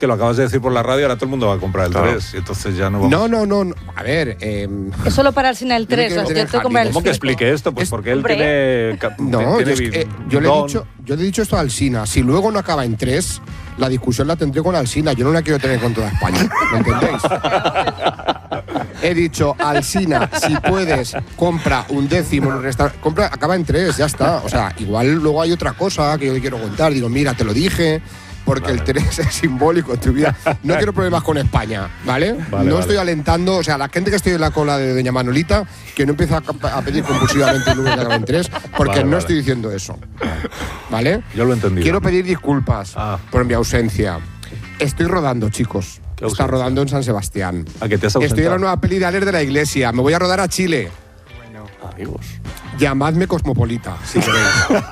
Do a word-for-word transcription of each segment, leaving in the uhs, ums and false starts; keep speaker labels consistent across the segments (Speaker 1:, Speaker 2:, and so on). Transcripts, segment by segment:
Speaker 1: Que lo acabas de decir por la radio, ahora todo el mundo va a comprar el claro. tres, y entonces ya no vamos...
Speaker 2: No, no, no, no. A ver... Eh,
Speaker 3: es solo para Alsina el tres, o sea, yo tengo que comprar el
Speaker 1: ¿Cómo que explique esto? Pues es, porque él hombre, tiene...
Speaker 2: No,
Speaker 1: tiene
Speaker 2: es que, eh, yo, le he dicho, yo le he dicho esto a Alsina. Si luego no acaba en tres, la discusión la tendré con Alsina. Yo no la quiero tener con toda España. ¿Me entendéis? He dicho, Alsina, si puedes, compra un décimo en un restaurante. Compra, acaba en tres, ya está. O sea, igual luego hay otra cosa que yo le quiero contar. Digo, mira, te lo dije... Porque vale. el tres es simbólico en tu vida. No quiero problemas con España, ¿vale? vale no vale. estoy alentando, o sea, la gente que estoy en la cola de doña Manolita, que no empieza a, a pedir compulsivamente el número que acaba en tres, porque vale, no vale. estoy diciendo eso, ¿vale?
Speaker 1: Yo lo entendí.
Speaker 2: Quiero pedir disculpas ah. por mi ausencia. Estoy rodando, chicos. Está rodando en San Sebastián.
Speaker 1: ¿A qué te has ausentado?
Speaker 2: Estoy en la nueva peli de Aler de la Iglesia. Me voy a rodar a Chile.
Speaker 1: Bueno, amigos.
Speaker 2: Llamadme Cosmopolita, si queréis.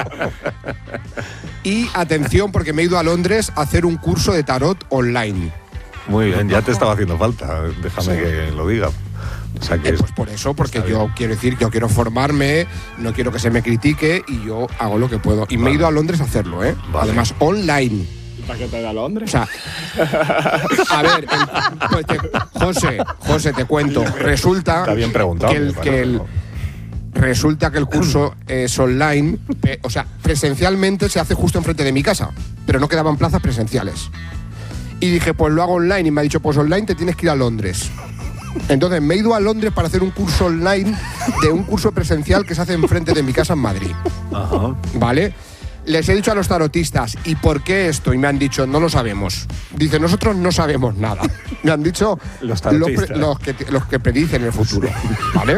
Speaker 2: Y atención, porque me he ido a Londres a hacer un curso de tarot online.
Speaker 1: Muy bien, ya te estaba haciendo falta, déjame sí. que lo diga. O sea que
Speaker 2: eh, pues por eso, porque yo bien. quiero decir, yo quiero formarme, no quiero que se me critique y yo hago lo que puedo. Y vale. me he ido a Londres a hacerlo, ¿eh? Vale. Además, online.
Speaker 4: ¿Para qué te da a Londres?
Speaker 2: O sea, a ver, el, pues te, José, José, te cuento. Resulta
Speaker 1: Está bien preguntado,
Speaker 2: que el, que el Resulta que el curso es online, o sea, presencialmente se hace justo enfrente de mi casa, pero no quedaban plazas presenciales. Y dije, pues lo hago online, y me ha dicho, pues online te tienes que ir a Londres. Entonces me he ido a Londres para hacer un curso online de un curso presencial que se hace enfrente de mi casa en Madrid.
Speaker 1: Ajá.
Speaker 2: ¿Vale? Les he dicho a los tarotistas, ¿y por qué esto? Y me han dicho, no lo sabemos. Dice, nosotros no sabemos nada. Me han dicho
Speaker 1: los tarotistas.
Speaker 2: Los, los, que, los que predicen el futuro. ¿Vale?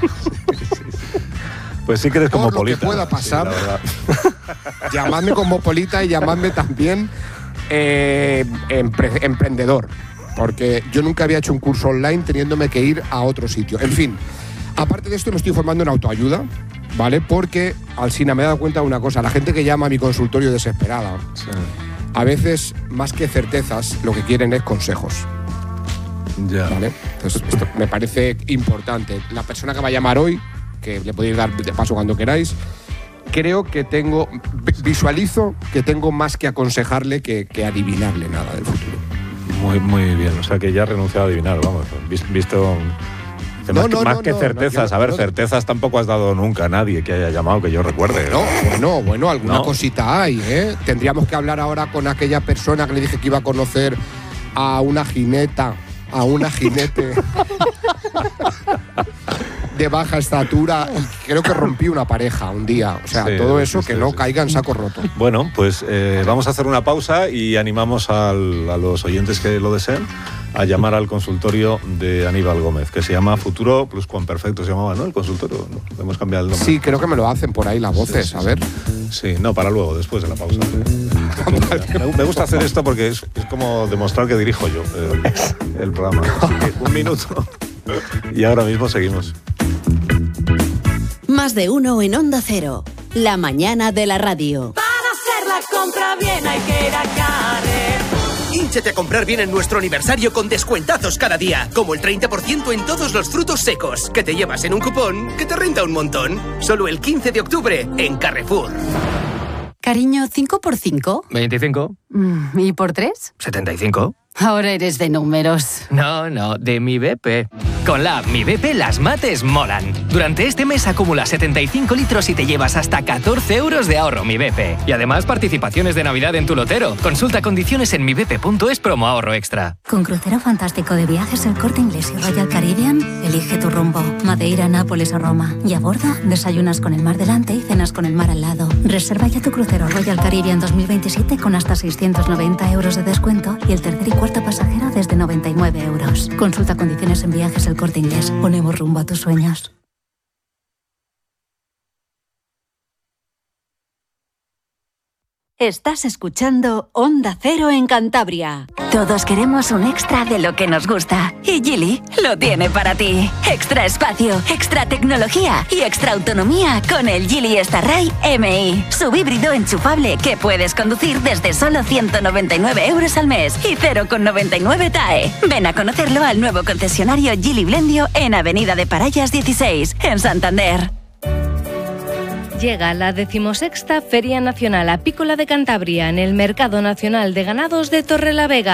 Speaker 1: Pues sí que eres como Polita.
Speaker 2: Por lo que pueda pasar, sí, llamadme como Polita y llamadme también eh, empre- emprendedor. Porque yo nunca había hecho un curso online teniéndome que ir a otro sitio. En fin, aparte de esto me estoy formando en autoayuda, ¿vale? Porque, Alsina, me he dado cuenta de una cosa. La gente que llama a mi consultorio desesperada, sí. a veces, más que certezas, lo que quieren es consejos.
Speaker 1: Ya.
Speaker 2: ¿Vale? Entonces, esto me parece importante. La persona que va a llamar hoy, que le podéis dar de paso cuando queráis, creo que tengo, visualizo que tengo más que aconsejarle que, que adivinarle nada del futuro.
Speaker 1: Muy, muy bien, o sea que ya he renunciado a adivinar, vamos, visto...
Speaker 2: No,
Speaker 1: más
Speaker 2: no,
Speaker 1: que, más
Speaker 2: no,
Speaker 1: que
Speaker 2: no,
Speaker 1: certezas,
Speaker 2: no,
Speaker 1: a ver,
Speaker 2: no,
Speaker 1: certezas tampoco has dado nunca a nadie que haya llamado, que yo recuerde.
Speaker 2: No, bueno, bueno, alguna
Speaker 1: ¿No?
Speaker 2: cosita hay, ¿eh? Tendríamos que hablar ahora con aquella persona que le dije que iba a conocer a una jineta, a una jinete de baja estatura, y creo que rompí una pareja un día. O sea, sí, todo eso sí, que sí, no sí. caiga en saco roto.
Speaker 1: Bueno, pues eh, vamos a hacer una pausa y animamos al, a los oyentes que lo deseen a llamar al consultorio de Aníbal Gómez, que se llama Futuro Pluscuamperfecto, se llamaba, ¿no? El consultorio, ¿no? Hemos cambiado el nombre.
Speaker 2: Sí, creo que me lo hacen por ahí las voces, sí, sí, a ver.
Speaker 1: Sí, no, para luego, después de la pausa. me, me gusta hacer esto porque es, es como demostrar que dirijo yo el, el programa. Así que un minuto y ahora mismo seguimos.
Speaker 5: Más de uno en Onda Cero, la mañana de la radio.
Speaker 6: Para hacer la compra bien hay que ir a Carrefour.
Speaker 7: Hínchate a comprar bien en nuestro aniversario con descuentazos cada día, como el treinta por ciento en todos los frutos secos, que te llevas en un cupón que te renta un montón. Solo el quince de octubre en Carrefour.
Speaker 8: Cariño, ¿cinco por cinco?
Speaker 9: veinticinco.
Speaker 8: ¿Y por tres?
Speaker 9: setenta y cinco.
Speaker 8: Ahora eres de números.
Speaker 9: No, no, de mi B P. Con la app Mi B P las mates molan. Durante este mes acumula setenta y cinco litros y te llevas hasta catorce euros de ahorro Mi B P. Y además participaciones de Navidad en tu lotero. Consulta condiciones en mi b p punto es promo ahorro extra.
Speaker 10: Con crucero fantástico de viajes El Corte Inglés y Royal Caribbean, elige tu rumbo. Madeira, Nápoles o Roma. Y a bordo, desayunas con el mar delante y cenas con el mar al lado. Reserva ya tu crucero Royal Caribbean dos mil veintisiete con hasta seiscientos noventa euros de descuento y el tercer y cuarto pasajero desde noventa y nueve euros. Consulta condiciones en viajes El Corte Inglés. Ponemos rumbo a tus sueños.
Speaker 5: Estás escuchando Onda Cero en Cantabria. Todos queremos un extra de lo que nos gusta. Y Geely lo tiene para ti. Extra espacio, extra tecnología y extra autonomía con el Geely Starray M I. Subhíbrido enchufable que puedes conducir desde solo ciento noventa y nueve euros al mes y cero coma noventa y nueve T A E. Ven a conocerlo al nuevo concesionario Geely Blendio en Avenida de Parayas dieciséis, en Santander.
Speaker 11: Llega la decimosexta Feria Nacional Apícola de Cantabria en el Mercado Nacional de Ganados de Torrelavega.